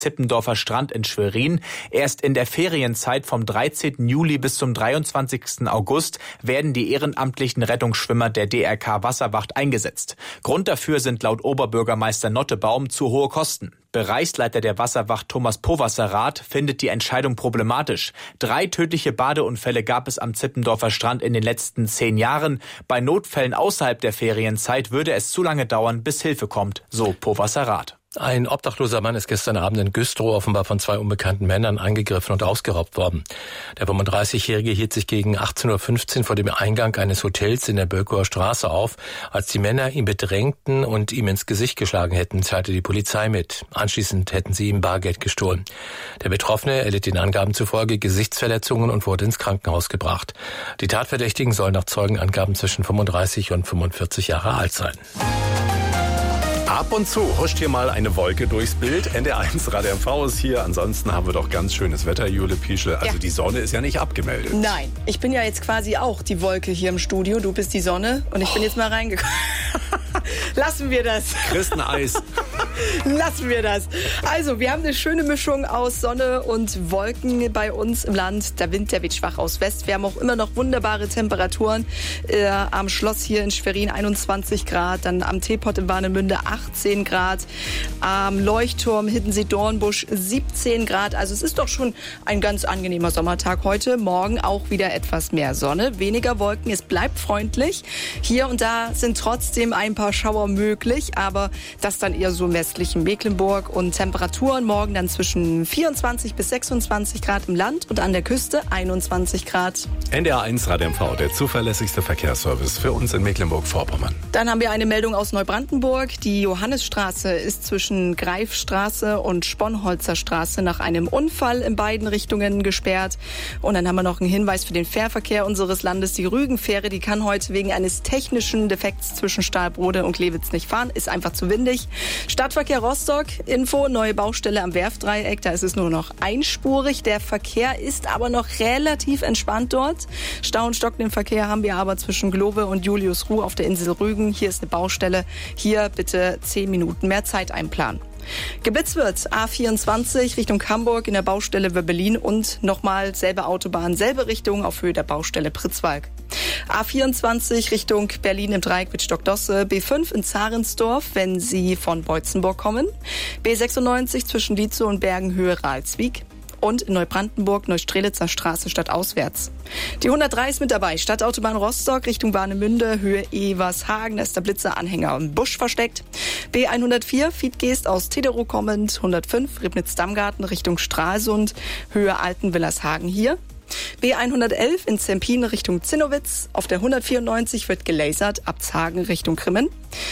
Zippendorfer Strand in Schwerin. Erst in der Ferienzeit vom 13. Juli bis zum 23. August werden die ehrenamtlichen Rettungsschwimmer der DRK Wasserwacht eingesetzt. Grund dafür sind laut Oberbürgermeister Nottebaum zu hohe Kosten. Bereichsleiter der Wasserwacht Thomas Powasser-Rath findet die Entscheidung problematisch. 3 tödliche Badeunfälle gab es am Zippendorfer Strand in den letzten 10 Jahren. Bei Notfällen außerhalb der Ferienzeit würde es zu lange dauern, bis Hilfe kommt, so Powasser-Rath. Ein obdachloser Mann ist gestern Abend in Güstrow offenbar von 2 unbekannten Männern angegriffen und ausgeraubt worden. Der 35-Jährige hielt sich gegen 18:15 Uhr vor dem Eingang eines Hotels in der Böckower Straße auf. Als die Männer ihn bedrängten und ihm ins Gesicht geschlagen hätten, teilte die Polizei mit. Anschließend hätten sie ihm Bargeld gestohlen. Der Betroffene erlitt den Angaben zufolge Gesichtsverletzungen und wurde ins Krankenhaus gebracht. Die Tatverdächtigen sollen nach Zeugenangaben zwischen 35 und 45 Jahre alt sein. Ab und zu huscht hier mal eine Wolke durchs Bild. NDR1 Radio MV ist hier. Ansonsten haben wir doch ganz schönes Wetter, Jule Pieschel. Also die Sonne ist ja nicht abgemeldet. Nein, ich bin ja jetzt quasi auch die Wolke hier im Studio. Du bist die Sonne und ich bin jetzt mal reingekommen. Lassen wir das. Christeneis. Lassen wir das. Also, wir haben eine schöne Mischung aus Sonne und Wolken bei uns im Land. Der Wind, der weht schwach aus West. Wir haben auch immer noch wunderbare Temperaturen. Am Schloss hier in Schwerin 21 Grad, dann am Teepot in Warnemünde 18 Grad, am Leuchtturm Hiddensee-Dornbusch 17 Grad. Also es ist doch schon ein ganz angenehmer Sommertag heute. Morgen auch wieder etwas mehr Sonne, weniger Wolken. Es bleibt freundlich. Hier und da sind trotzdem ein paar Schauer möglich, aber das dann eher so im westlichen Mecklenburg. Und Temperaturen morgen dann zwischen 24 bis 26 Grad im Land und an der Küste 21 Grad. NDR1 Radio MV, der zuverlässigste Verkehrsservice für uns in Mecklenburg-Vorpommern. Dann haben wir eine Meldung aus Neubrandenburg. Die Johannesstraße ist zwischen Greifstraße und Sponholzer Straße nach einem Unfall in beiden Richtungen gesperrt. Und dann haben wir noch einen Hinweis für den Fährverkehr unseres Landes. Die Rügenfähre, die kann heute wegen eines technischen Defekts zwischen Stahlbrode und Glewitz nicht fahren. Ist einfach zu windig. Stadtverkehr Rostock, Info, neue Baustelle am Werftdreieck. Da ist es nur noch einspurig. Der Verkehr ist aber noch relativ entspannt dort. Stau und stockenden Verkehr haben wir aber zwischen Glowe und Juliusruh auf der Insel Rügen. Hier ist eine Baustelle. Hier bitte 10 Minuten mehr Zeit einplanen. Geblitzt wird A24 Richtung Hamburg in der Baustelle Wöbbelin und nochmal selbe Autobahn, selbe Richtung auf Höhe der Baustelle Pritzwalk. A24 Richtung Berlin im Dreieck mit Stockdosse, B5 in Zarensdorf, wenn Sie von Beutzenburg kommen, B96 zwischen Dietzow und Bergenhöhe Ralswiek. Und in Neubrandenburg, Neustrelitzer Straße stadtauswärts. Die 103 ist mit dabei. Stadtautobahn Rostock Richtung Warnemünde, Höhe Evershagen. Da ist der Blitzeranhänger im Busch versteckt. B104, Fiedgeest aus Tederow kommend. 105, Ribnitz-Dammgarten Richtung Stralsund, Höhe Altenwillershagen hier. B111 in Zempin Richtung Zinnowitz. Auf der 194 wird gelasert, Abzhagen Richtung Grimmen.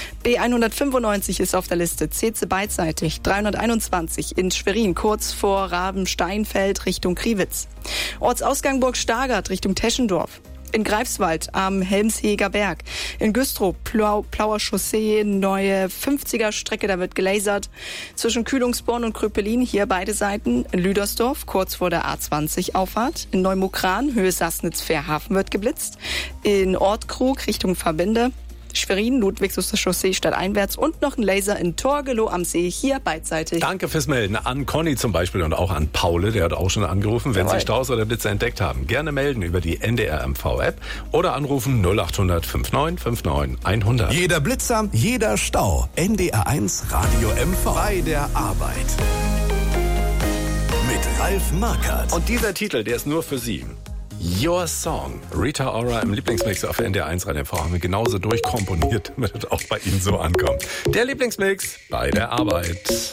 B195 ist auf der Liste Zeetze beidseitig. 321 in Schwerin, kurz vor Rabensteinfeld Richtung Kriwitz. Ortsausgang Burg Stargard Richtung Teschendorf. In Greifswald am Helmsheger Berg. In Güstrow, Plauer Chaussee, neue 50er-Strecke, da wird gelasert. Zwischen Kühlungsborn und Kröpelin, hier beide Seiten. In Lüdersdorf, kurz vor der A20-Auffahrt. In Neumukran, Höhe Sassnitz-Fährhafen wird geblitzt. In Ortkrug Richtung Verbinde. Schwerin, Ludwigsuster Chaussee stadteinwärts und noch ein Laser in Torgelow am See, hier beidseitig. Danke fürs Melden. An Conny zum Beispiel und auch an Paule, der hat auch schon angerufen. Wenn Sie Staus oder Blitze entdeckt haben, gerne melden über die NDR MV-App oder anrufen 0800 59 59 100. Jeder Blitzer, jeder Stau. NDR1 Radio MV. Bei der Arbeit. Mit Ralf Markert. Und dieser Titel, der ist nur für Sie. Your Song. Rita Ora im Lieblingsmix auf NDR1 Radio MV haben wir genauso durchkomponiert, damit es auch bei Ihnen so ankommt. Der Lieblingsmix bei der Arbeit.